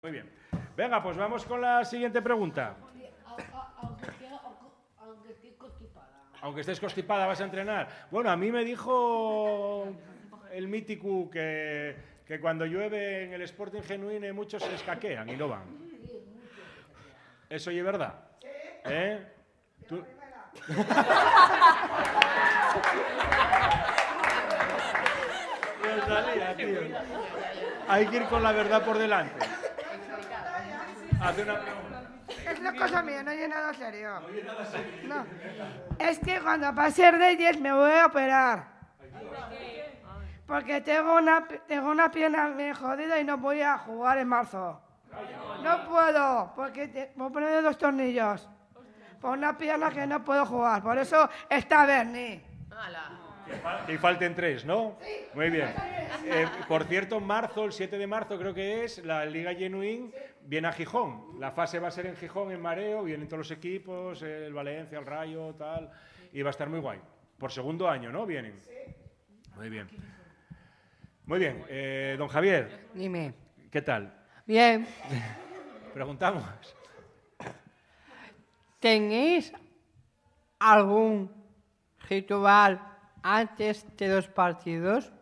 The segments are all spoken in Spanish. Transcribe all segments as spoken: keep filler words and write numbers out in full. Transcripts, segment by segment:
Muy bien. Venga, pues vamos con la siguiente pregunta. Aunque estés constipada. Aunque estés constipada, ¿vas a entrenar? Bueno, a mí me dijo el mítico que, que cuando llueve en el Sporting Genuine muchos se escaquean y no van. ¿Eso es verdad? ¿Eh? ¿Tú? No salía, tío. Hay que ir con la verdad por delante. Hace una pregunta. Es una cosa mía, no hay nada serio. No. Es que cuando pase Reyes me voy a operar. Porque tengo una, tengo una pierna bien jodida y no voy a jugar en marzo. No puedo, porque te, voy a poner dos tornillos. Por una pierna que no puedo jugar. Por eso está Bernie. Que falten tres, ¿no? Muy bien. Eh, por cierto, en marzo, el siete de marzo creo que es, la Liga Genuine viene a Gijón. La fase va a ser en Gijón, en Mareo, vienen todos los equipos, el Valencia, el Rayo, tal, y va a estar muy guay. Por segundo año, ¿no? Vienen. Muy bien. Muy bien. Eh, don Javier. Dime. ¿Qué tal? Bien. Preguntamos. ¿Tenéis algún ritual antes de los partidos?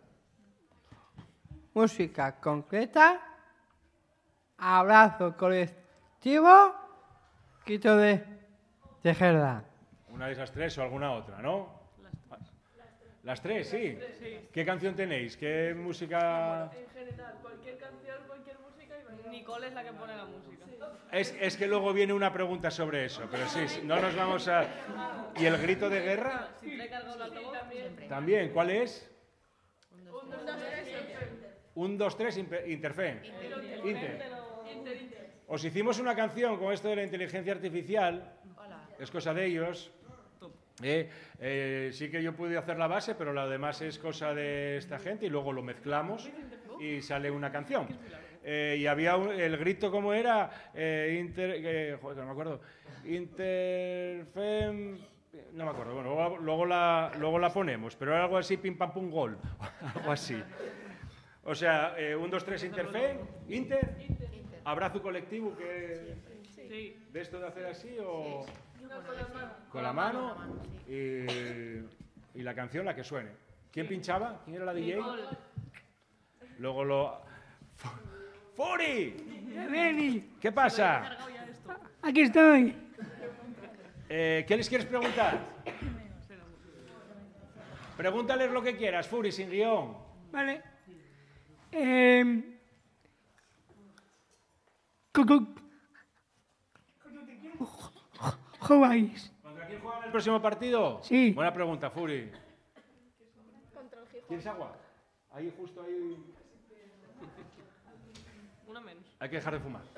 Música concreta, abrazo colectivo, quito de tejerda. Una de esas tres o alguna otra, ¿no? Las tres, sí. ¿Qué canción tenéis? ¿Qué música? En general, cualquier canción, cualquier música y bailamos. Nicole es la que pone la música. Es, es que luego viene una pregunta sobre eso, pero sí, sí, no nos vamos a... ¿Y el grito de guerra? Si te he cargado el altavoz, también. También, ¿cuál es? Un, dos, tres, Un, dos, tres, Interfe. Inter. Inter. Inter, Inter. Os hicimos una canción con esto de la inteligencia artificial, es cosa de ellos. Eh, eh, sí que yo pude hacer la base, pero lo demás es cosa de esta gente y luego lo mezclamos y sale una canción. Eh, y había un, el grito, ¿cómo era? Eh, inter, eh, joder, no me acuerdo. Interfem... No me acuerdo. Bueno, luego, luego, la, luego la ponemos, pero era algo así, pim pam pum gol. Algo así. O sea, eh, un, dos, tres, Interfem, Inter, abrazo colectivo, que Sí. ¿de esto de hacer así o...? No, con la mano. Con la mano y, y la canción la que suene. ¿Quién pinchaba? ¿Quién era la D J? Luego lo... ¡Furi! Beni, ¿Qué pasa? Cargado ya esto. aquí estoy. Eh, ¿Qué les quieres preguntar? Pregúntales lo que quieras, Furi, sin guión. Vale. Eh, ¿Cómo jugáis? ¿Contra quién juegan el próximo partido? Sí. Buena pregunta, Furi. Contra el Gijón. ¿Quieres agua? Ahí, justo ahí... Una menos. Hay que dejar de fumar.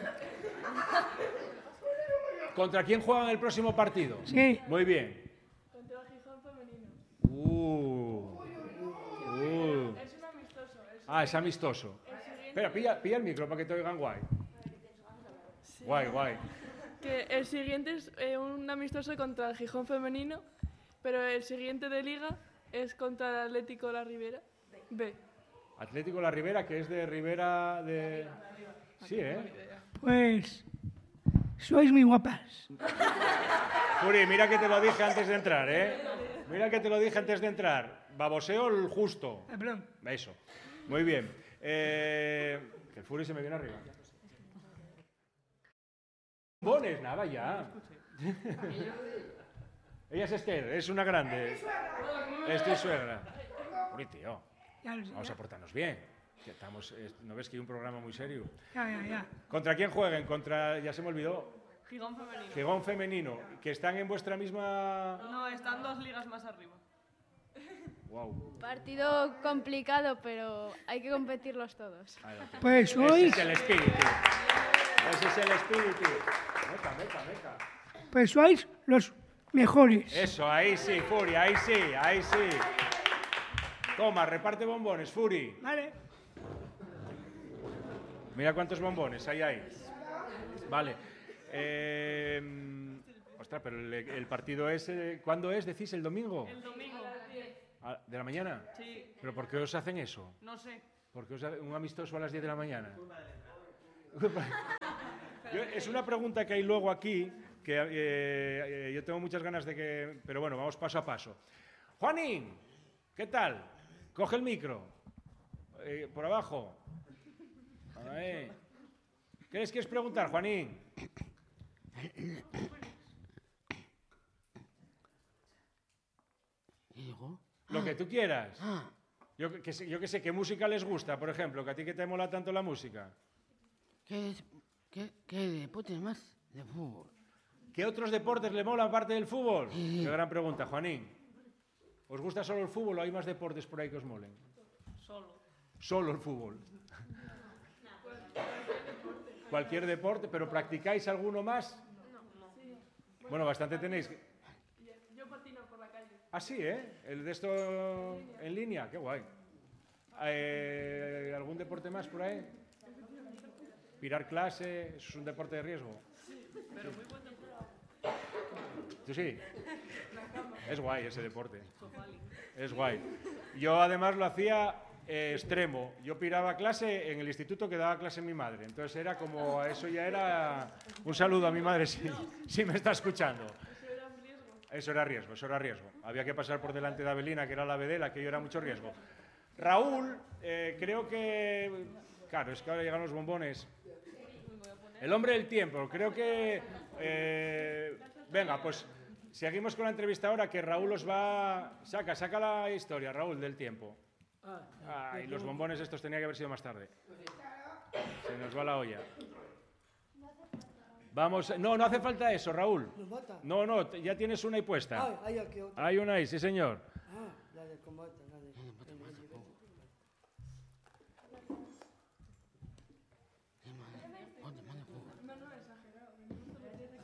¿Contra quién juegan el próximo partido? Sí. Muy bien. Contra el Gijón femenino. Uh, uh. Es un amistoso. Es Ah, es amistoso. el siguiente, Espera, pilla, pilla el micro para que te oigan guay. Guay, guay. que el siguiente es eh, un amistoso contra el Gijón femenino, pero el siguiente de liga es contra el Atlético La Ribera. B. Atlético La Ribera, que es de Ribera de... Sí, ¿eh? Pues sois muy guapas. Furi, mira que te lo dije antes de entrar, ¿eh? Mira que te lo dije antes de entrar. Baboseo el justo. Ah, perdón. Eso. Muy bien. Eh... Que el Furi se me viene arriba. Bombones, nada, ya. Ella es Esther, es una grande. Es tu suegra. Furi, tío. Ya lo sé. Vamos a portarnos bien. Que estamos, eh, ¿no ves que hay un programa muy serio? Ya, ya, ya. ¿Contra quién jueguen? Contra, ya se me olvidó, Gijón femenino. Gijón femenino, que están en vuestra misma... No, están dos ligas más arriba. Wow. Partido complicado, pero hay que competirlos todos. Ahí lo tienes. Pues Ese sois, es el espíritu. Ese es el espíritu. Meca, meca, meca. pues sois los mejores. Eso, ahí sí, Furi, ahí sí, ahí sí. Toma, reparte bombones, Furi. Vale. Mira cuántos bombones hay ahí. Vale. Eh, ostras, pero el, el partido es... eh, ¿Cuándo es? ¿Decís el domingo? El domingo. Ah, ¿de la mañana? Sí. ¿Pero por qué os hacen eso? No sé. ¿Por qué os hacen un amistoso a las diez de la mañana? Yo, es una pregunta que hay luego aquí, que eh, eh, yo tengo muchas ganas de que... Pero bueno, vamos paso a paso. Juanín, ¿qué tal? Coge el micro. Eh, por abajo. Ahí. ¿Qué les quieres preguntar, Juanín? Lo que tú quieras. Yo que sé, yo que sé, ¿qué música les gusta, por ejemplo? ¿Que a ti que te mola tanto la música? ¿Qué, es- qué, qué deporte más de fútbol? ¿Qué otros deportes le molan aparte del fútbol? Sí. Qué gran pregunta, Juanín. ¿Os gusta solo el fútbol o hay más deportes por ahí que os molen? Solo. Solo el fútbol. Cualquier deporte, pero ¿practicáis alguno más? Bueno, bastante tenéis. Yo patino por la calle. Ah, sí, ¿eh? El de esto en línea, qué guay. Eh, ¿Algún deporte más por ahí? Pirar clase, ¿eso es un deporte de riesgo? Sí, pero muy bueno. ¿Tú sí? Es guay ese deporte. Es guay. Yo además lo hacía eh, extremo. Yo piraba clase en el instituto que daba clase mi madre. Entonces era como, eso ya era... Un saludo a mi madre si, si me está escuchando. Eso era un riesgo. Eso era riesgo, eso era riesgo. Había que pasar por delante de Avelina, que era la vedela, que yo era mucho riesgo. Raúl, eh, creo que... Claro, es que ahora llegan los bombones. El hombre del tiempo, creo que... eh, venga, pues seguimos con la entrevista ahora, que Raúl os va... Saca, saca la historia, Raúl, del tiempo. Ay, los bombones estos tenía que haber sido más tarde. Se nos va la olla. Vamos, no, no hace falta eso, Raúl. ¿Nos mata? No, no, te- ya tienes una ahí puesta. Ah, hay aquí otra. Hay una ahí, sí señor. Ah, la de combate, la de...